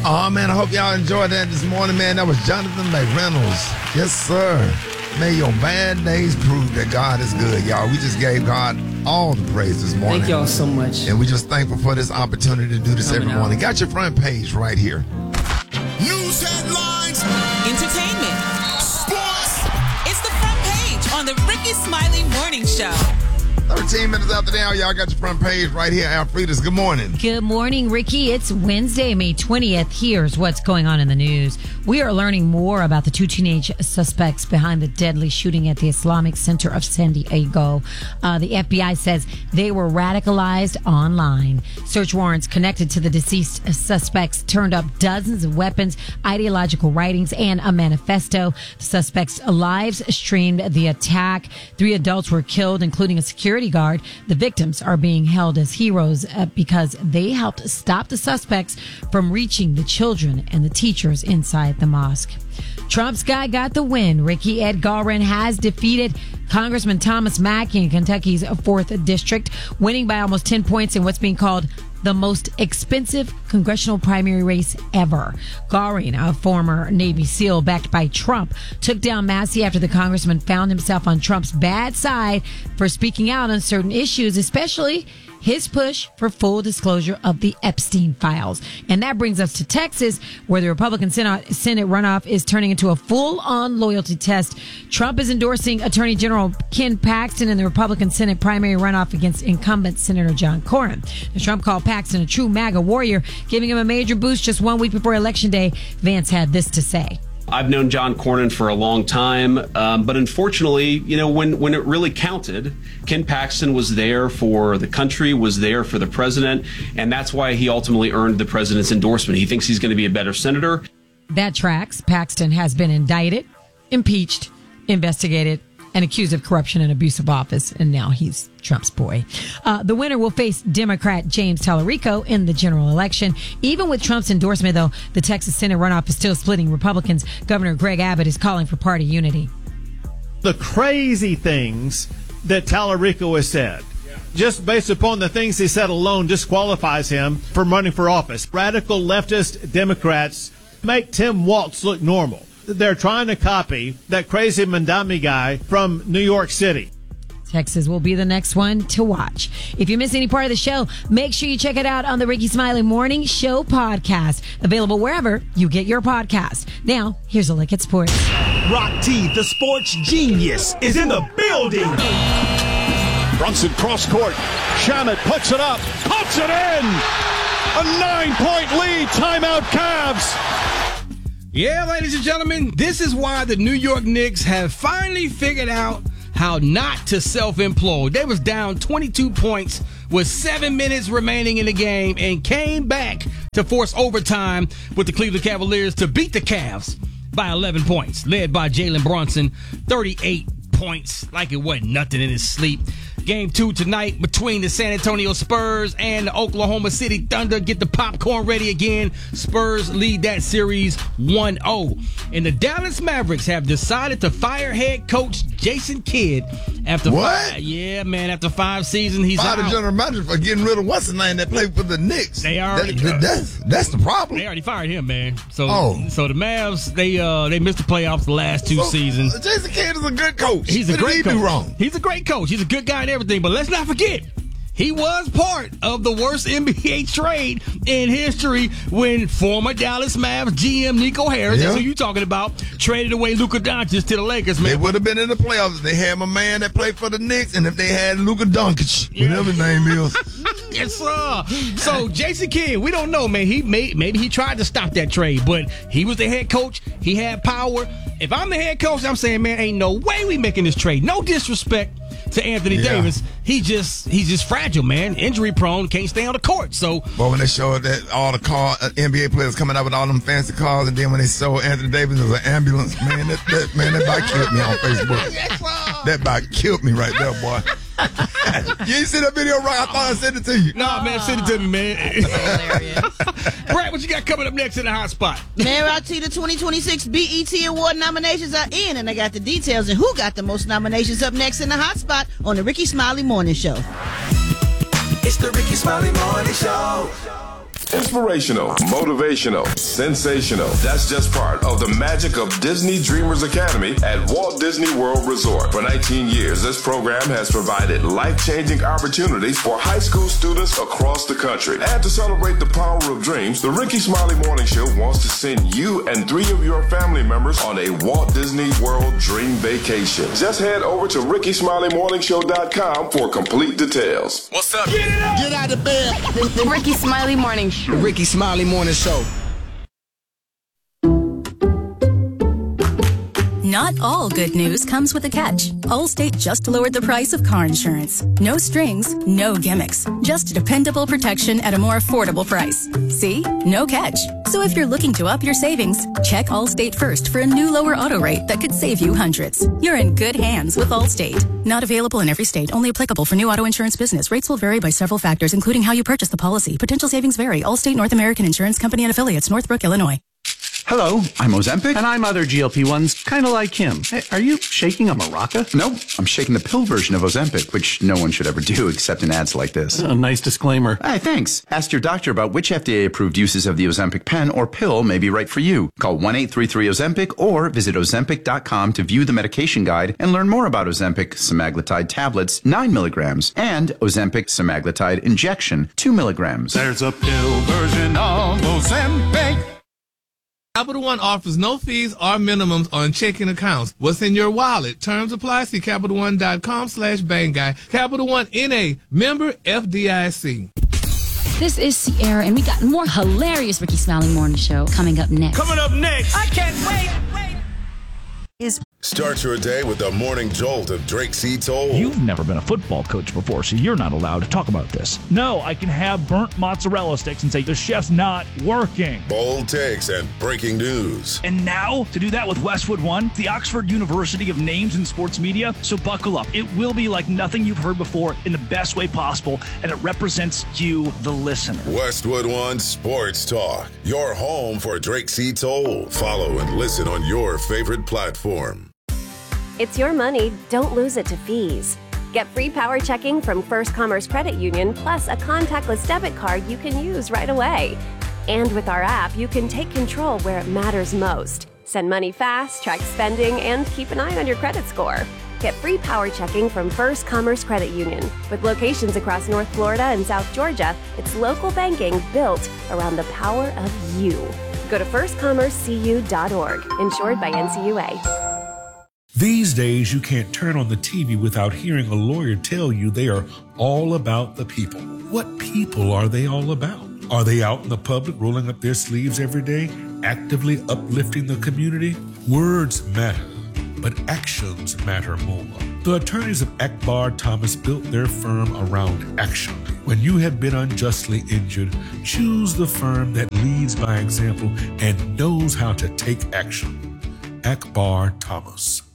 Oh, man, I hope y'all enjoyed that this morning, man. That was Jonathan McReynolds. Yes, sir. May your bad days prove that God is good, y'all. We just gave God all the praise this morning. Thank y'all so much. And we're just thankful for this opportunity to do this every morning. Got your front page right here. News headlines. Entertainment. Sports. It's the front page on the Ricky Smiley Morning Show. 13 minutes after the hour, y'all got your front page right here. Alfreda's, good morning. Good morning, Ricky. It's Wednesday, May 20th. Here's what's going on in the news. We are learning more about the two teenage suspects behind the deadly shooting at the Islamic Center of San Diego. The FBI says they were radicalized online. Search warrants connected to the deceased suspects turned up dozens of weapons, ideological writings, and a manifesto. The suspects' lives streamed the attack. 3 adults were killed, including a security guard. The victims are being held as heroes because they helped stop the suspects from reaching the children and the teachers inside the mosque. Trump's guy got the win. Ricky Ed Galbraith has defeated Congressman Thomas Mackey in Kentucky's 4th District, winning by almost 10 points in what's being called the most expensive congressional primary race ever. Galbraith, a former Navy SEAL backed by Trump, took down Massey after the congressman found himself on Trump's bad side for speaking out on certain issues, especially his push for full disclosure of the Epstein files. And that brings us to Texas, where the Republican Senate runoff is turning into a full-on loyalty test. Trump is endorsing Attorney General Ken Paxton in the Republican Senate primary runoff against incumbent Senator John Cornyn. Now, Trump called Paxton a true MAGA warrior, giving him a major boost just 1 week before Election Day. Vance had this to say. I've known John Cornyn for a long time, but unfortunately, you know, when it really counted, Ken Paxton was there for the country, was there for the president, and that's why he ultimately earned the president's endorsement. He thinks he's going to be a better senator. That tracks. Paxton has been indicted, impeached, investigated, and accused of corruption and abuse of office, and now he's Trump's boy. The winner will face Democrat James Tallarico in the general election. Even with Trump's endorsement, though, the Texas Senate runoff is still splitting Republicans. Governor Greg Abbott is calling for party unity. The crazy things that Tallarico has said, just based upon the things he said alone, disqualifies him from running for office. Radical leftist Democrats make Tim Walz look normal. They're trying to copy that crazy Mandami guy from New York City. Texas will be the next one to watch. If you miss any part of the show, make sure you check it out on the Ricky Smiley Morning Show podcast, available wherever you get your podcast. Now, here's a look at sports. Rock T, the sports genius, is in the building. Brunson cross court. Shamet puts it up, puts it in. A 9-point lead. Timeout Cavs. Yeah, ladies and gentlemen, this is why the New York Knicks have finally figured out how not to self-implode. They was down 22 points with 7 minutes remaining in the game and came back to force overtime with the Cleveland Cavaliers to beat the Cavs by 11 points, led by Jalen Brunson, 38 points, like it wasn't nothing in his sleep. Game 2 tonight between the San Antonio Spurs and the Oklahoma City Thunder. Get the popcorn ready again. Spurs lead that series 1-0. And the Dallas Mavericks have decided to fire head coach Jason Kidd after after 5 seasons. He's out. The general manager for getting rid of what's the name that played for the Knicks. They already that's the problem. They already fired him, man. So the Mavs they missed the playoffs the last 2 seasons. Jason Kidd is a good coach. He's a great coach. Do wrong? He's a great coach. He's a good guy and everything, but let's not forget, he was part of the worst NBA trade in history when former Dallas Mavs GM Nico Harris, that's who you talking about, traded away Luka Doncic to the Lakers, man. They would have been in the playoffs if they had my man that played for the Knicks and if they had Luka Doncic, whatever his name is. Yes, sir. So Jason Kidd, we don't know, man. Maybe he tried to stop that trade, but he was the head coach. He had power. If I'm the head coach, I'm saying, man, ain't no way we making this trade. No disrespect to Anthony Davis. He's just fragile, man. Injury prone, can't stay on the court. So, well, when they showed that all the NBA players coming out with all them fancy cars, and then when they showed Anthony Davis as an ambulance, man, that about killed me on Facebook. That about killed me right there, boy. You ain't see that video, right? I thought I sent it to you. No, man, send it to me, man. Hilarious. Brad, what you got coming up next in the hot spot? Man, I see the 2026 BET Award nominations are in, and I got the details and who got the most nominations up next in the hot spot on the Ricky Smiley Morning Show. It's the Ricky Smiley Morning Show. Inspirational, motivational, sensational. That's just part of the magic of Disney Dreamers Academy at Walt Disney World Resort. For 19 years, this program has provided life-changing opportunities for high school students across the country. And to celebrate the power of dreams, the Ricky Smiley Morning Show wants to send you and 3 of your family members on a Walt Disney World Dream Vacation. Just head over to RickySmileyMorningShow.com for complete details. What's up? Get it up! Get out of bed! The Ricky Smiley Morning Show. The Ricky Smiley Morning Show. Not all good news comes with a catch. Allstate just lowered the price of car insurance. No strings, no gimmicks. Just dependable protection at a more affordable price. See? No catch. So if you're looking to up your savings, check Allstate first for a new lower auto rate that could save you hundreds. You're in good hands with Allstate. Not available in every state. Only applicable for new auto insurance business. Rates will vary by several factors, including how you purchase the policy. Potential savings vary. Allstate North American Insurance Company and Affiliates, Northbrook, Illinois. Hello, I'm Ozempic. And I'm other GLP-1s, kind of like him. Hey, are you shaking a maraca? Nope, I'm shaking the pill version of Ozempic, which no one should ever do except in ads like this. A nice disclaimer. Hey, thanks. Ask your doctor about which FDA-approved uses of the Ozempic pen or pill may be right for you. Call 1-833-OZEMPIC or visit Ozempic.com to view the medication guide and learn more about Ozempic semaglutide tablets, 9 milligrams, and Ozempic semaglutide injection, 2 milligrams. There's a pill version of Ozempic. Capital One offers no fees or minimums on checking accounts. What's in your wallet? Terms apply. See CapitalOne.com/BangGuy. Capital One N.A. Member FDIC. This is Sierra, and we got more hilarious Ricky Smiley Morning Show coming up next. Coming up next. I can't wait. Start your day with the morning jolt of Drake C. Toll. You've never been a football coach before, so you're not allowed to talk about this. No, I can have burnt mozzarella sticks and say the chef's not working. Bold takes and breaking news. And now, to do that with Westwood One, the Oxford University of Names in Sports Media. So buckle up. It will be like nothing you've heard before in the best way possible, and it represents you, the listener. Westwood One Sports Talk, your home for Drake C. Toll. Follow and listen on your favorite platform. It's your money. Don't lose it to fees. Get free power checking from First Commerce Credit Union, plus a contactless debit card you can use right away. And with our app, you can take control where it matters most. Send money fast, track spending, and keep an eye on your credit score. Get free power checking from First Commerce Credit Union. With locations across North Florida and South Georgia, it's local banking built around the power of you. Go to firstcommercecu.org. Insured by NCUA. These days, you can't turn on the TV without hearing a lawyer tell you they are all about the people. What people are they all about? Are they out in the public rolling up their sleeves every day, actively uplifting the community? Words matter, but actions matter more. The attorneys of Akbar Thomas built their firm around action. When you have been unjustly injured, choose the firm that leads by example and knows how to take action. Akbar Thomas.